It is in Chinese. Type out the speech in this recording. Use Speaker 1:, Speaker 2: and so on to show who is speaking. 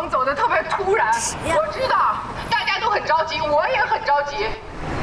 Speaker 1: 走的特别突然，我知道大家都很着急，我也很着急。